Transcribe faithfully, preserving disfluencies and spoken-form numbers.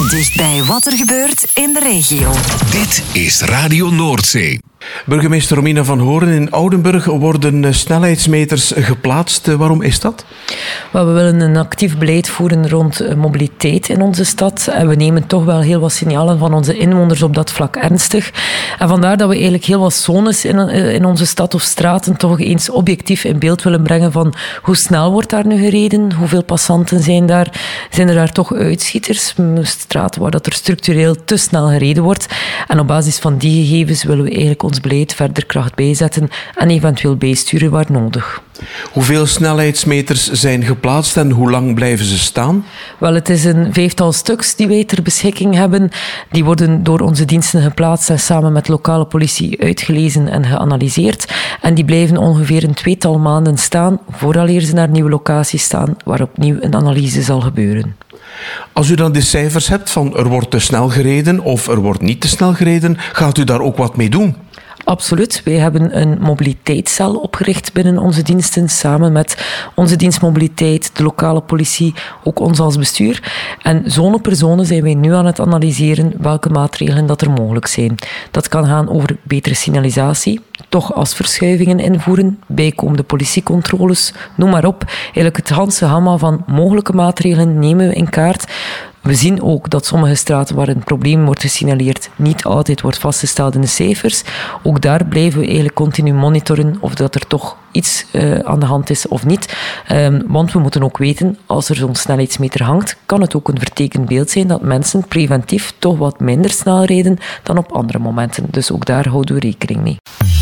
Dicht bij wat er gebeurt in de regio. Dit is Radio Noordzee. Burgemeester Romina van Hoorn, in Oudenburg worden snelheidsmeters geplaatst. Waarom is dat? Well, we willen een actief beleid voeren rond mobiliteit in onze stad. En we nemen toch wel heel wat signalen van onze inwoners op dat vlak ernstig. En vandaar dat we eigenlijk heel wat zones in, in onze stad of straten toch eens objectief in beeld willen brengen van hoe snel wordt daar nu gereden, hoeveel passanten zijn daar, zijn er daar toch uitschieters, straten waar dat er structureel te snel gereden wordt. En op basis van die gegevens willen we eigenlijk ons beleid verder kracht bijzetten en eventueel bijsturen waar nodig. Hoeveel snelheidsmeters zijn geplaatst en hoe lang blijven ze staan? Wel, het is een vijftal stuks die wij ter beschikking hebben. Die worden door onze diensten geplaatst en samen met lokale politie uitgelezen en geanalyseerd. En die blijven ongeveer een tweetal maanden staan vooraleer ze naar nieuwe locaties staan, waar opnieuw een analyse zal gebeuren. Als u dan de cijfers hebt van er wordt te snel gereden of er wordt niet te snel gereden, gaat u daar ook wat mee doen? Absoluut. Wij hebben een mobiliteitscel opgericht binnen onze diensten, samen met onze dienst mobiliteit, de lokale politie, ook ons als bestuur. En zone per zone zijn wij nu aan het analyseren welke maatregelen dat er mogelijk zijn. Dat kan gaan over betere signalisatie, toch als verschuivingen invoeren, bijkomende politiecontroles, noem maar op. Eigenlijk het ganse gamma van mogelijke maatregelen nemen we in kaart. We zien ook dat sommige straten waar een probleem wordt gesignaleerd niet altijd wordt vastgesteld in de cijfers. Ook daar blijven we eigenlijk continu monitoren of dat er toch iets uh, aan de hand is of niet. Um, want we moeten ook weten, als er zo'n snelheidsmeter hangt, kan het ook een vertekend beeld zijn dat mensen preventief toch wat minder snel rijden dan op andere momenten. Dus ook daar houden we rekening mee.